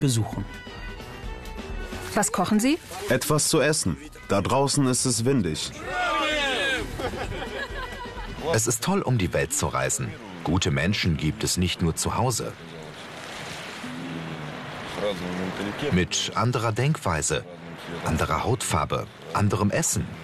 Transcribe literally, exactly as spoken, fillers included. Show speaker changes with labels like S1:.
S1: besuchen.
S2: Was kochen Sie?
S3: Etwas zu essen. Da draußen ist es windig.
S4: Es ist toll, um die Welt zu reisen. Gute Menschen gibt es nicht nur zu Hause. Mit anderer Denkweise, anderer Hautfarbe, anderem Essen.